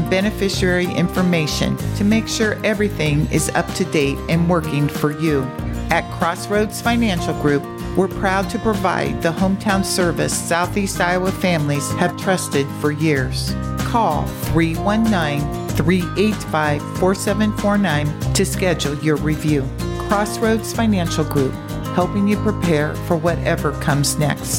and beneficiary information to make sure everything is up to date and working for you. At Crossroads Financial Group, we're proud to provide the hometown service Southeast Iowa families have trusted for years. Call 319-385-4749 to schedule your review. Crossroads Financial Group, helping you prepare for whatever comes next.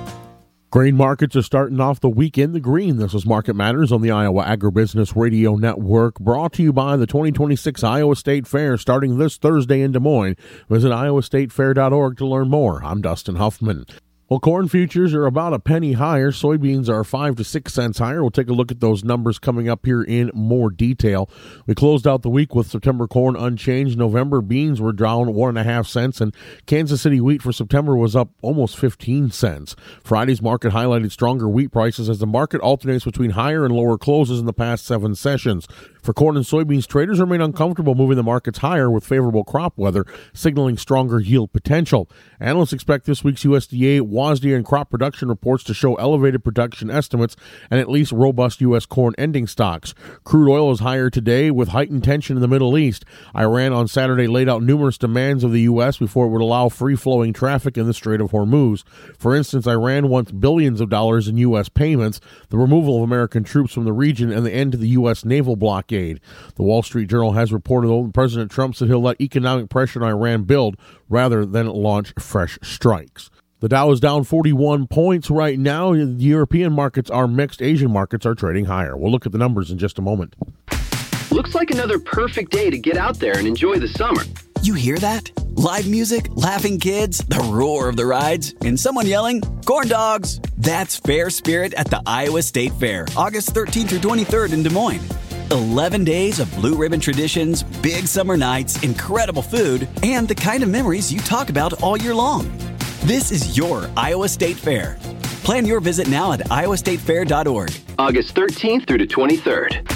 Grain markets are starting off the week in the green. This is Market Matters on the Iowa Agribusiness Radio Network, brought to you by the 2026 Iowa State Fair starting this Thursday in Des Moines. Visit iowastatefair.org to learn more. I'm Dustin Huffman. Well, corn futures are about a penny higher. Soybeans are 5 to 6 cents higher. We'll take a look at those numbers coming up here in more detail. We closed out the week with September corn unchanged. November beans were down 1.5 cents, and Kansas City wheat for September was up almost 15 cents. Friday's market highlighted stronger wheat prices as the market alternates between higher and lower closes in the past 7 sessions. For corn and soybeans, traders remain uncomfortable moving the markets higher with favorable crop weather, signaling stronger yield potential. Analysts expect this week's USDA, WASDE, and crop production reports to show elevated production estimates and at least robust U.S. corn ending stocks. Crude oil is higher today with heightened tension in the Middle East. Iran on Saturday laid out numerous demands of the U.S. before it would allow free-flowing traffic in the Strait of Hormuz. For instance, Iran wants billions of dollars in U.S. payments, the removal of American troops from the region, and the end to the U.S. naval blockade. The Wall Street Journal has reported that President Trump said he'll let economic pressure on Iran build rather than launch fresh strikes. The Dow is down 41 points right now. The European markets are mixed. Asian markets are trading higher. We'll look at the numbers in just a moment. Looks like another perfect day to get out there and enjoy the summer. You hear that? Live music, laughing kids, the roar of the rides, and someone yelling, "Corn dogs!" That's Fair Spirit at the Iowa State Fair, August 13th through 23rd in Des Moines. 11 days of blue ribbon traditions, big summer nights, incredible food, and the kind of memories you talk about all year long. This is your Iowa State Fair. Plan your visit now at iowastatefair.org. August 13th through the 23rd.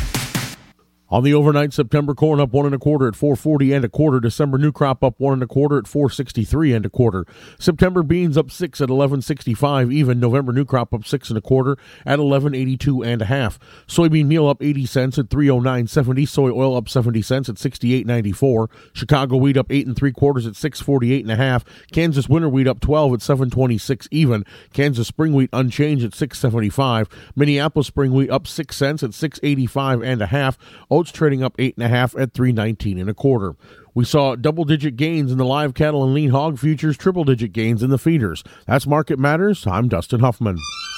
On the overnight, September corn up 1 1/4 at 4.40 and a quarter. December new crop up 1 1/4 at 4.63 and a quarter. September beans up 6 at 11.65 even. November new crop up 6 1/4 at 11.82 and a half. Soybean meal up 80 cents at 3.0970. Soy oil up 70 cents at 68.94. Chicago wheat up 8 3/4 at 6.48 and a half. Kansas winter wheat up 12 at 7.26 even. Kansas spring wheat unchanged at 6.75. Minneapolis spring wheat up 6 cents at 6.85 and a half. Oats trading up 8 1/2 at 3.19 and a quarter. We saw double-digit gains in the live cattle and lean hog futures, triple-digit gains in the feeders. That's Market Matters. I'm Dustin Huffman.